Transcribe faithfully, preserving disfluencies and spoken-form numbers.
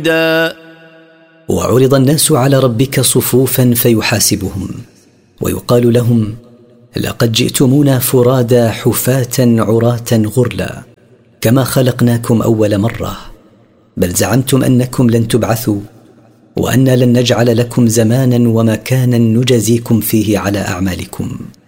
وعرض الناس على ربك صفوفا فيحاسبهم ويقال لهم: لقد جئتمونا فرادى حفاة عراة غرلا كما خلقناكم أول مرة، بل زعمتم أنكم لن تبعثوا وأنا لن نجعل لكم زمانا ومكانا نجزيكم فيه على أعمالكم.